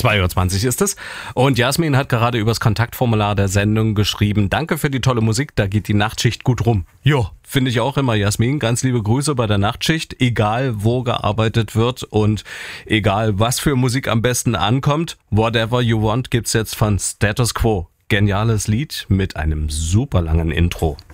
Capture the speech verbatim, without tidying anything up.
zwei Uhr zwanzig ist es. Und Jasmin hat gerade übers Kontaktformular der Sendung geschrieben, danke für die tolle Musik, da geht die Nachtschicht gut rum. Jo, finde ich auch immer, Jasmin. Ganz liebe Grüße bei der Nachtschicht, egal wo gearbeitet wird und egal was für Musik am besten ankommt. Whatever You Want gibt's jetzt von Status Quo. Geniales Lied mit einem super langen Intro.